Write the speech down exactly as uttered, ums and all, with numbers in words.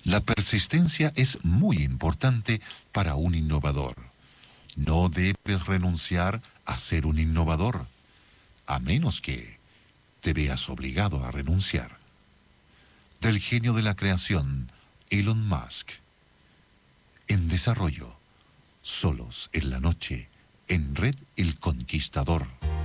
La persistencia es muy importante para un innovador. No debes renunciar a ser un innovador, a menos que te veas obligado a renunciar. Del genio de la creación, Elon Musk. En desarrollo, solos en la noche, en Red El Conquistador.